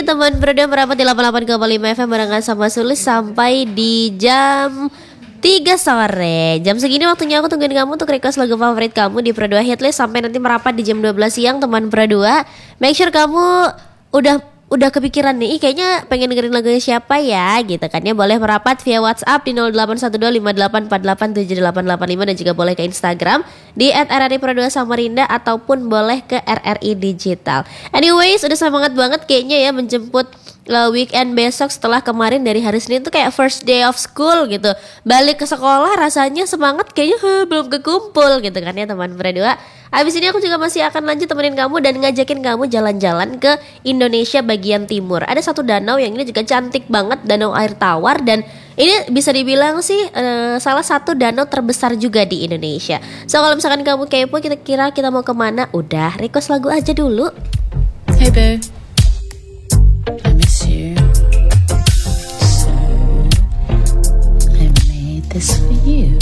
teman berdua merapat di 88,5 FM barengan sama Sulis sampai di jam 3 sore. Jam segini waktunya aku tungguin kamu untuk request lagu favorit kamu di Pro 2 Hitlist sampai nanti merapat di jam 12 siang teman Pro 2. Make sure kamu udah kepikiran nih, kayaknya pengen dengerin lagunya siapa ya gitu kan ya. Boleh merapat via WhatsApp di 081258487885 dan juga boleh ke Instagram di @rripro2 Samarinda ataupun boleh ke RRI Digital. Anyways, udah semangat banget kayaknya ya menjemput weekend besok setelah kemarin dari hari Senin tuh kayak first day of school gitu. Balik ke sekolah rasanya semangat kayaknya belum kekumpul gitu kan ya teman berdua. Habis ini aku juga masih akan lanjut temenin kamu dan ngajakin kamu jalan-jalan ke Indonesia bagian timur. Ada satu danau yang ini juga cantik banget, Danau Air Tawar, dan ini bisa dibilang sih salah satu danau terbesar juga di Indonesia. So kalau misalkan kamu kepo kira-kira kita mau kemana, udah request lagu aja dulu. Hey boo, I miss you. So I made this for you.